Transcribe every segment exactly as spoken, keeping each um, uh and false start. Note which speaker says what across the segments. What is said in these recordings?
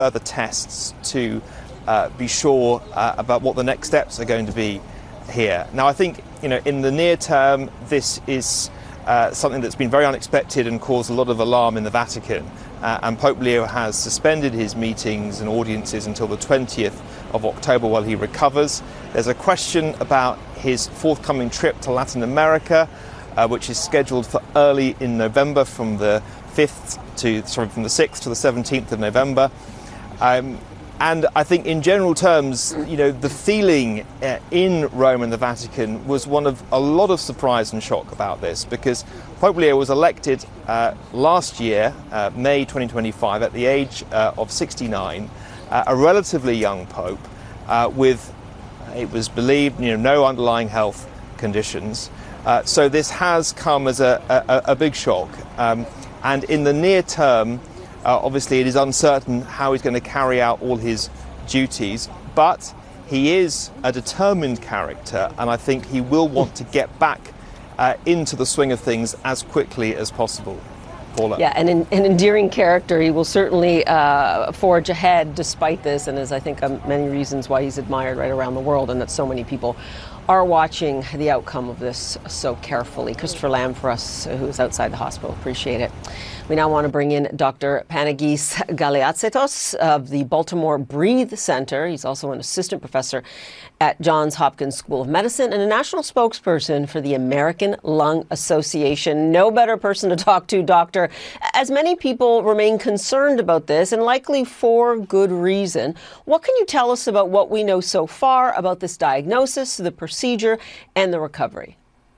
Speaker 1: further tests to uh, be sure uh, about what the next steps are going to be here. Now, I think, you know, in the near term, this is uh, something that's been very unexpected and caused a lot of alarm in the Vatican. Uh, and Pope Leo has suspended his meetings and audiences until the twentieth of October while he recovers. There's a question about his forthcoming trip to Latin America, uh, which is scheduled for early in November, from the fifth to sorry, from the sixth to the seventeenth of November. Um, and I think, in general terms, you know, the feeling uh, in Rome and the Vatican was one of a lot of surprise and shock about this, because Pope Leo was elected uh, last year, uh, May twenty twenty-five, at the age uh, of sixty-nine, uh, a relatively young pope uh, with, it was believed, you know, no underlying health conditions. Uh, so this has come as a, a, a big shock. Um, and in the near term, uh, obviously it is uncertain how he's going to carry out all his duties, but he is a determined character, and I think he will want to get back uh, into the swing of things as quickly as possible. Paula.
Speaker 2: Yeah, and an, an endearing character. He will certainly uh, forge ahead despite this, and there's, I think, um, many reasons why he's admired right around the world, and that so many people are watching the outcome of this so carefully. Christopher Lamb for us, who is outside the hospital. Appreciate it. We now want to bring in Doctor Panagis Galeatzetos of the Baltimore Breathe Center. He's also an assistant professor at Johns Hopkins School of Medicine and a national spokesperson for the American Lung Association. No better person to talk to, Doctor, as many people remain concerned about this, and likely for good reason. What can you tell us about what we know so far about this diagnosis, the procedure, and the recovery?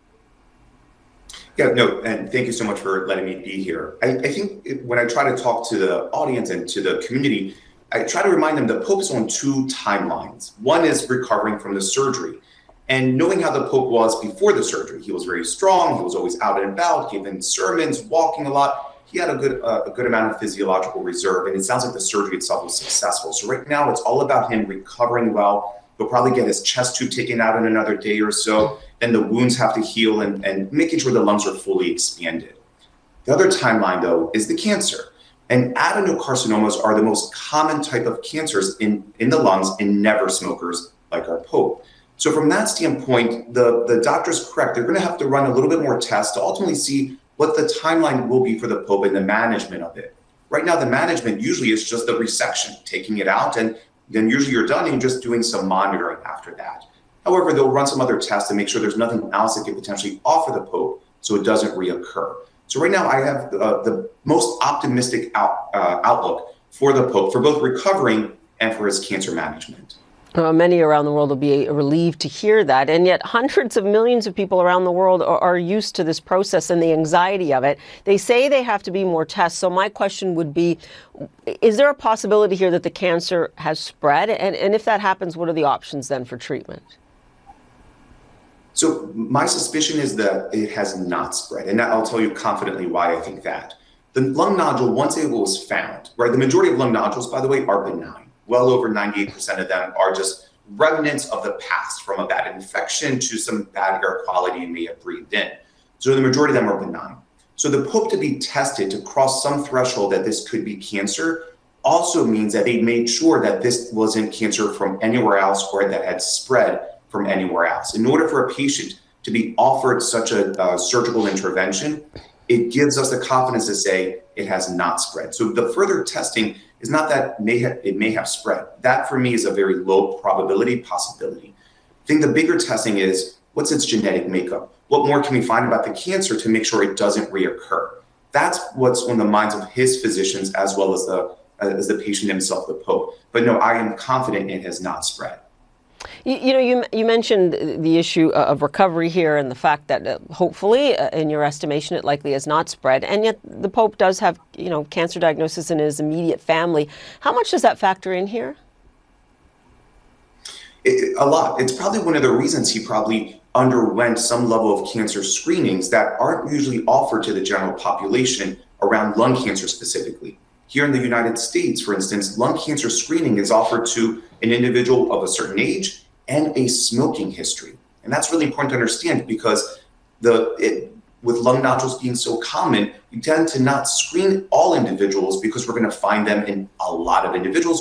Speaker 3: Yeah, no, and thank you so much for letting me be here. I, I think it, when I try to talk to the audience and to the community, I try to remind them the Pope is on two timelines. One is recovering from the surgery, and knowing how the Pope was before the surgery. He was very strong, he was always out and about, giving sermons, walking a lot. He had a good, uh, a good amount of physiological reserve, and it sounds like the surgery itself was successful. So right now it's all about him recovering well. He'll probably get his chest tube taken out in another day or so. Then the wounds have to heal, and, and making sure the lungs are fully expanded. The other timeline, though, is the cancer. And adenocarcinomas are the most common type of cancers in, in the lungs in never smokers like our Pope. So from that standpoint, the, the doctor's correct. They're going to have to run a little bit more tests to ultimately see what the timeline will be for the Pope and the management of it. Right now, the management usually is just the resection, taking it out, and then usually you're done and just doing some monitoring after that. However, they'll run some other tests to make sure there's nothing else that could potentially offer the Pope so it doesn't reoccur. So right now I have uh, the most optimistic out, uh, outlook for the Pope, for both recovering and for his cancer management.
Speaker 2: Uh, many around the world will be relieved to hear that, and yet hundreds of millions of people around the world are, are used to this process and the anxiety of it. They say they have to be more tests, so my question would be, is there a possibility here that the cancer has spread? And, and if that happens, what are the options then for treatment?
Speaker 3: So my suspicion is that it has not spread, and I'll tell you confidently why I think that. The lung nodule, once it was found, right, the majority of lung nodules, by the way, are benign. Well over ninety-eight percent of them are just remnants of the past, from a bad infection to some bad air quality you may have breathed in. So the majority of them are benign. So the Pope to be tested to cross some threshold that this could be cancer also means that they made sure that this wasn't cancer from anywhere else or that had spread from anywhere else. In order for a patient to be offered such a uh, surgical intervention, it gives us the confidence to say it has not spread. So the further testing is not that may have, it may have spread. That for me is a very low probability possibility. I think the bigger testing is, what's its genetic makeup? What more can we find about the cancer to make sure it doesn't reoccur? That's what's on the minds of his physicians as well as the, as the patient himself, the Pope. But no, I am confident it has not spread.
Speaker 2: You, you know, you, you mentioned the issue of recovery here and the fact that uh, hopefully, uh, in your estimation, it likely has not spread. And yet the Pope does have, you know, cancer diagnosis in his immediate family. How much does that factor in here?
Speaker 3: It, a lot. It's probably one of the reasons he probably underwent some level of cancer screenings that aren't usually offered to the general population around lung cancer specifically. Here in the United States, for instance, lung cancer screening is offered to an individual of a certain age and a smoking history. And that's really important to understand because the it, with lung nodules being so common, you tend to not screen all individuals because we're going to find them in a lot of individuals